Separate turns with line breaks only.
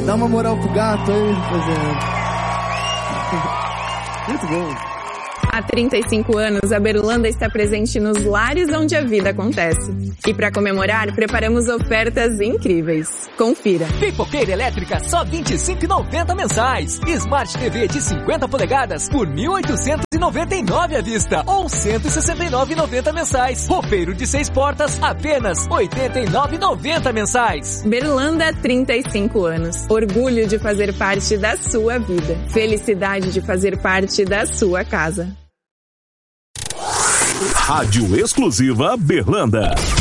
Dá uma moral pro gato aí, rapaziada. Muito bom.
Há 35 anos, a Berlanda está presente nos lares onde a vida acontece. E para comemorar, preparamos ofertas incríveis. Confira.
Pipoqueira elétrica só R$ 25,90 mensais. Smart TV de 50 polegadas por R$ 1.899 à vista ou R$ 169,90 mensais. Roupeiro de 6 portas apenas R$ 89,90 mensais.
Berlanda, 35 anos. Orgulho de fazer parte da sua vida. Felicidade de fazer parte da sua casa.
Rádio exclusiva Berlanda.